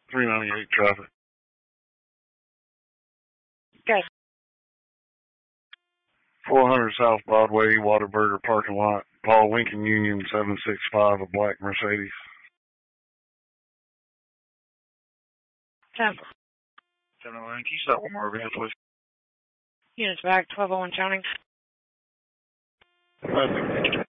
398 traffic. Okay. 400 South Broadway, Whataburger parking lot. Paul Lincoln Union 765, a black Mercedes. 10. 709, can you stop one more van, please? Units back, 1201 counting. Perfect.